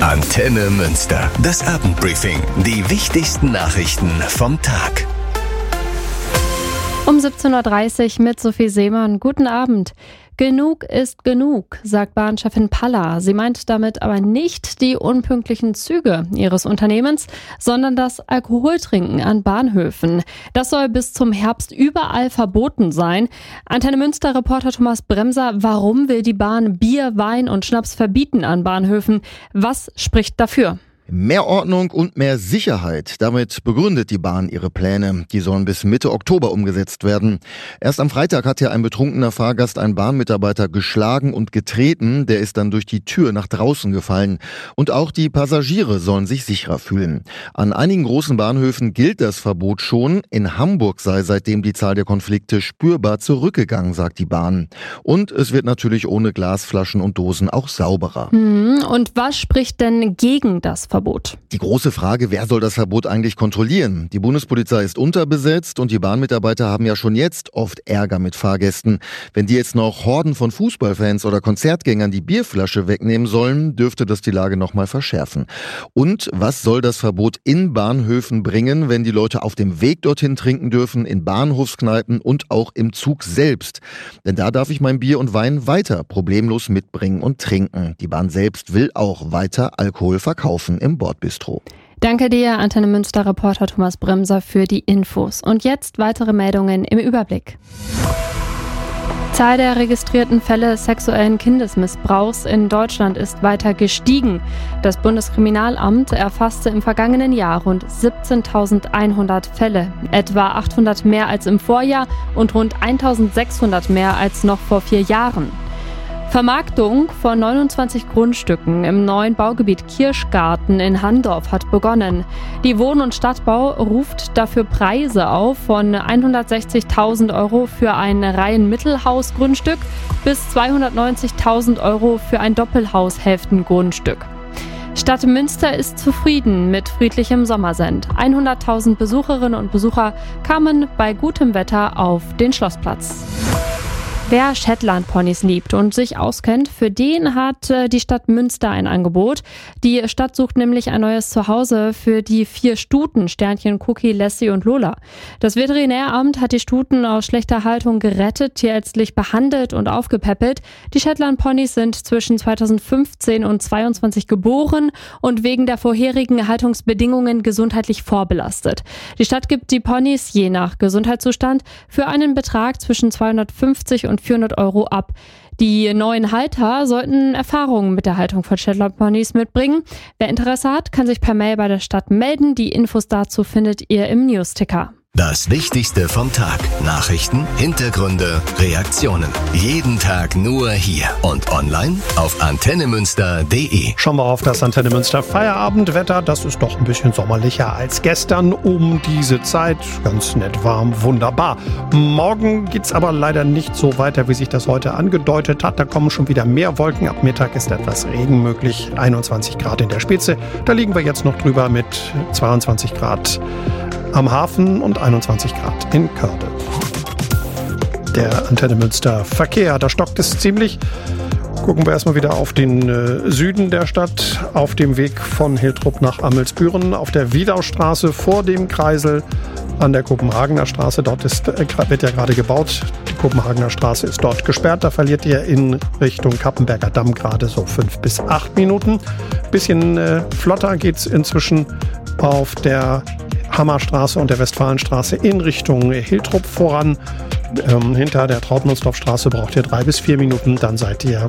Antenne Münster. Das Abendbriefing. Die wichtigsten Nachrichten vom Tag. Um 17.30 Uhr mit Sophie Seemann. Guten Abend. Genug ist genug, sagt Bahnchefin Palla. Sie meint damit aber nicht die unpünktlichen Züge ihres Unternehmens, sondern das Alkoholtrinken an Bahnhöfen. Das soll bis zum Herbst überall verboten sein. Antenne Münster-Reporter Thomas Bremser, warum will die Bahn Bier, Wein und Schnaps verbieten an Bahnhöfen? Was spricht dafür? Mehr Ordnung und mehr Sicherheit. Damit begründet die Bahn ihre Pläne. Die sollen bis Mitte Oktober umgesetzt werden. Erst am Freitag hat ja ein betrunkener Fahrgast einen Bahnmitarbeiter geschlagen und getreten. Der ist dann durch die Tür nach draußen gefallen. Und auch die Passagiere sollen sich sicherer fühlen. An einigen großen Bahnhöfen gilt das Verbot schon. In Hamburg sei seitdem die Zahl der Konflikte spürbar zurückgegangen, sagt die Bahn. Und es wird natürlich ohne Glasflaschen und Dosen auch sauberer. Und was spricht denn gegen das Verbot? Die große Frage, wer soll das Verbot eigentlich kontrollieren? Die Bundespolizei ist unterbesetzt und die Bahnmitarbeiter haben ja schon jetzt oft Ärger mit Fahrgästen. Wenn die jetzt noch Horden von Fußballfans oder Konzertgängern die Bierflasche wegnehmen sollen, dürfte das die Lage nochmal verschärfen. Und was soll das Verbot in Bahnhöfen bringen, wenn die Leute auf dem Weg dorthin trinken dürfen, in Bahnhofskneipen und auch im Zug selbst? Denn da darf ich mein Bier und Wein weiter problemlos mitbringen und trinken. Die Bahn selbst will auch weiter Alkohol verkaufen im Bordbistro. Danke dir, Antenne Münster-Reporter Thomas Bremser, für die Infos. Und jetzt weitere Meldungen im Überblick. Zahl der registrierten Fälle sexuellen Kindesmissbrauchs in Deutschland ist weiter gestiegen. Das Bundeskriminalamt erfasste im vergangenen Jahr rund 17.100 Fälle, etwa 800 mehr als im Vorjahr und rund 1.600 mehr als noch vor 4 Jahren. Vermarktung von 29 Grundstücken im neuen Baugebiet Kirschgarten in Handorf hat begonnen. Die Wohn- und Stadtbau ruft dafür Preise auf von 160.000 Euro für ein Reihenmittelhausgrundstück bis 290.000 Euro für ein Doppelhaushälftengrundstück. Stadt Münster ist zufrieden mit friedlichem Sommersend. 100.000 Besucherinnen und Besucher kamen bei gutem Wetter auf den Schlossplatz. Wer Shetland-Ponys liebt und sich auskennt, für den hat die Stadt Münster ein Angebot. Die Stadt sucht nämlich ein neues Zuhause für die 4 Stuten, Sternchen, Cookie, Lassie und Lola. Das Veterinäramt hat die Stuten aus schlechter Haltung gerettet, tierärztlich behandelt und aufgepäppelt. Die Shetland-Ponys sind zwischen 2015 und 2022 geboren und wegen der vorherigen Haltungsbedingungen gesundheitlich vorbelastet. Die Stadt gibt die Ponys je nach Gesundheitszustand für einen Betrag zwischen 250 und 400 Euro ab. Die neuen Halter sollten Erfahrungen mit der Haltung von Shetland-Ponys mitbringen. Wer Interesse hat, kann sich per Mail bei der Stadt melden. Die Infos dazu findet ihr im Newsticker. Das Wichtigste vom Tag. Nachrichten, Hintergründe, Reaktionen. Jeden Tag nur hier und online auf antennemünster.de. Schauen wir auf das Antenne Münster Feierabendwetter. Das ist doch ein bisschen sommerlicher als gestern um diese Zeit. Ganz nett warm, wunderbar. Morgen geht's aber leider nicht so weiter, wie sich das heute angedeutet hat. Da kommen schon wieder mehr Wolken. Ab Mittag ist etwas Regen möglich. 21 Grad in der Spitze. Da liegen wir jetzt noch drüber mit 22 Grad am Hafen und 21 Grad in Körde. Der Antenne Münster Verkehr, da stockt es ziemlich. Gucken wir erstmal wieder auf den Süden der Stadt, auf dem Weg von Hiltrup nach Ammelsbüren, auf der Wiedaustraße vor dem Kreisel an der Kopenhagener Straße. Dort wird ja gerade gebaut. Die Kopenhagener Straße ist dort gesperrt. Da verliert ihr in Richtung Kappenberger Damm gerade so 5 bis 8 Minuten. Bisschen flotter geht's inzwischen auf der Hammerstraße und der Westfalenstraße in Richtung Hiltrup voran. Hinter der Trautmannsdorfstraße braucht ihr 3 bis 4 Minuten, dann seid ihr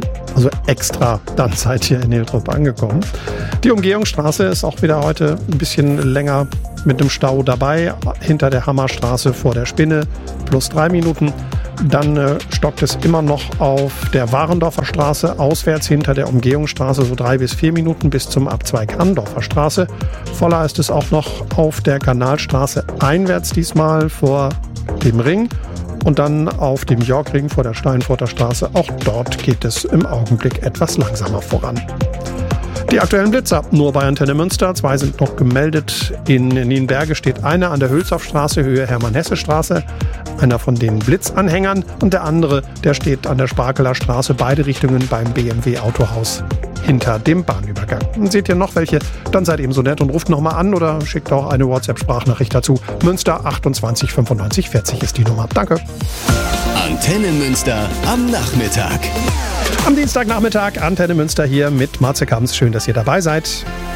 in Hiltrup angekommen. Die Umgehungsstraße ist auch wieder heute ein bisschen länger mit dem Stau dabei. Hinter der Hammerstraße vor der Spinne plus 3 Minuten. Dann stockt es immer noch auf der Warendorfer Straße auswärts hinter der Umgehungsstraße so 3 bis 4 Minuten bis zum Abzweig Andorfer Straße. Voller ist es auch noch auf der Kanalstraße einwärts, diesmal vor dem Ring. Und dann auf dem Yorkring vor der Steinfurter Straße. Auch dort geht es im Augenblick etwas langsamer voran. Die aktuellen Blitzer nur bei Antenne Münster. 2 sind noch gemeldet. In Nienberge steht einer an der Hülshoffstraße, Höhe Hermann-Hesse-Straße. Einer von den Blitzanhängern. Und der andere, der steht an der Sparkeler Straße, beide Richtungen beim BMW Autohaus. hinter dem Bahnübergang. Seht ihr noch welche? Dann seid eben so nett und ruft nochmal an oder schickt auch eine WhatsApp-Sprachnachricht dazu. Münster 28 95 40 ist die Nummer. Danke. Antenne Münster am Nachmittag. Am Dienstagnachmittag Antenne Münster hier mit Marze Kamps. Schön, dass ihr dabei seid.